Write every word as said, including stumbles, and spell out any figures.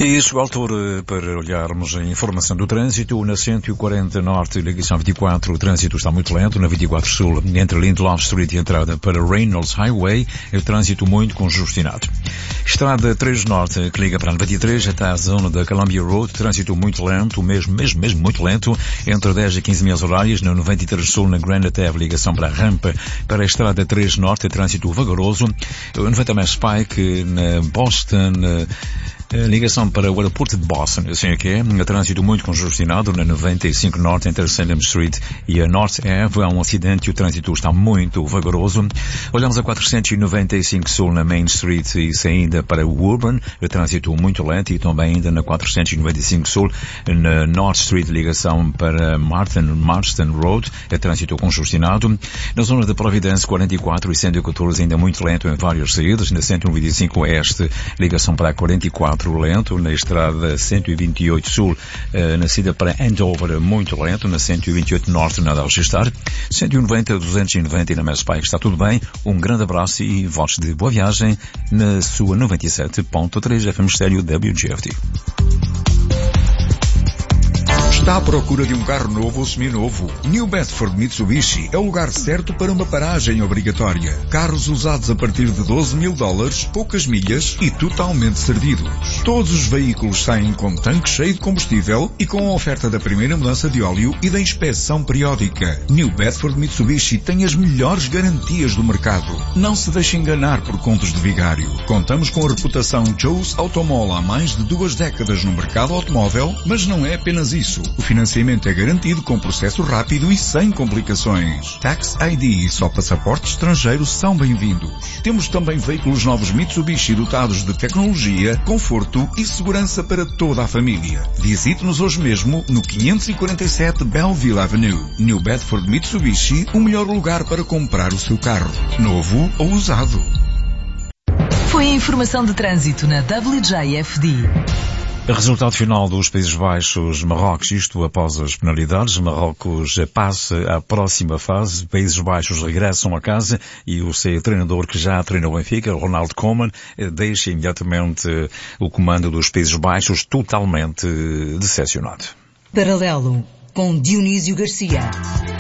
E chegou a altura para olharmos a informação do trânsito. Na cento e quarenta Norte, ligação vinte e quatro, o trânsito está muito lento. Na vinte e quatro Sul, entre Lindelof Street e entrada para Reynolds Highway, o trânsito muito congestionado. Estrada três Norte, que liga para a noventa e três até a zona da Columbia Road, trânsito muito lento, mesmo, mesmo, mesmo muito lento, entre dez e quinze milhas horárias. Na noventa e três Sul, na Grand Ave, ligação para a rampa para a Estrada três Norte, trânsito vagaroso. noventa mais Pike, na Boston, a ligação para o aeroporto de Boston, assim é que é, um trânsito muito congestionado na noventa e cinco Norte, entre Salem Street e a North Ave, há um acidente e o trânsito está muito vagaroso. Olhamos a quatrocentos e noventa e cinco Sul na Main Street e saída para o Urban, o trânsito muito lento, e também ainda na quatrocentos e noventa e cinco Sul, na North Street, ligação para Martin, Marston Road, é trânsito congestionado. Na zona da Providence, quarenta e quatro e cento e catorze, ainda muito lento em várias saídas. Na cento e noventa e cinco Oeste, ligação para a quarenta e quatro, lento. Na estrada cento e vinte e oito Sul, eh, na saída para Andover, muito lento. Na cento e vinte e oito Norte, nada a registrar. cento e noventa, duzentos e noventa e na Mass Pike está tudo bem. Um grande abraço e votos de boa viagem na sua noventa e sete ponto três F M Estéreo W G F T. Está à procura de um carro novo ou seminovo? New Bedford Mitsubishi é o lugar certo para uma paragem obrigatória. Carros usados a partir de doze mil dólares, poucas milhas e totalmente servidos. Todos os veículos saem com tanque cheio de combustível e com a oferta da primeira mudança de óleo e da inspeção periódica. New Bedford Mitsubishi tem as melhores garantias do mercado. Não se deixe enganar por contos de vigário. Contamos com a reputação Joe's Automall há mais de duas décadas no mercado automóvel, mas não é apenas isso. O financiamento é garantido com processo rápido e sem complicações. Tax I D e só passaportes estrangeiros são bem-vindos. Temos também veículos novos Mitsubishi dotados de tecnologia, conforto e segurança para toda a família. Visite-nos hoje mesmo no quinhentos e quarenta e sete Belleville Avenue. New Bedford Mitsubishi, o melhor lugar para comprar o seu carro, novo ou usado. Foi a informação de trânsito na W J F D. Resultado final dos Países Baixos-Marrocos, isto após as penalidades. Marrocos passa à próxima fase, Países Baixos regressam a casa e o seu treinador que já treinou o Benfica, Ronald Koeman, deixa imediatamente o comando dos Países Baixos totalmente decepcionado. Paralelo com Dionísio Garcia.